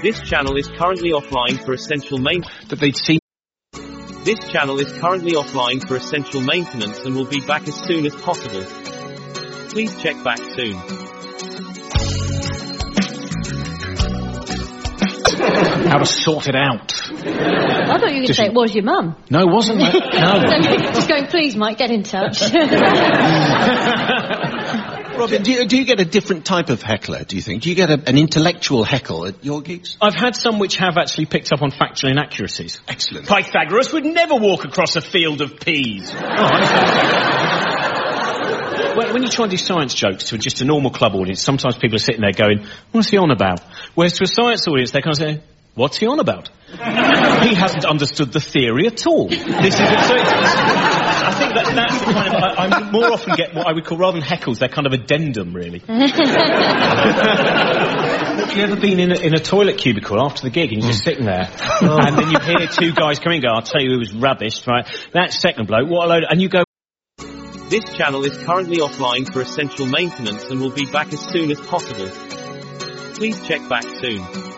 This channel is currently offline for essential maintenance. That they'd seen. This channel is currently offline for essential maintenance and will be back as soon as possible. Please check back soon. How to sort it out. I thought you were going to say it was your mum. No, it wasn't. No. Just going, please, Mike, get in touch. Robin, do you get a different type of heckler, do you think? Do you get an intellectual heckle at your gigs? I've had some which have actually picked up on factual inaccuracies. Excellent. Pythagoras would never walk across a field of peas. When you try and do science jokes to just a normal club audience, sometimes people are sitting there going, what's he on about? Whereas to a science audience, they kind of say, what's he on about? He hasn't understood the theory at all. This is I think that's the kind of... I more often get what I would call, rather than heckles, they're kind of addendum, really. Have you ever been in a toilet cubicle after the gig and you're just sitting there and then you hear two guys come in and go, I'll tell you it was rubbish, right? That second bloke, what a load... And you go... This channel is currently offline for essential maintenance and will be back as soon as possible. Please check back soon.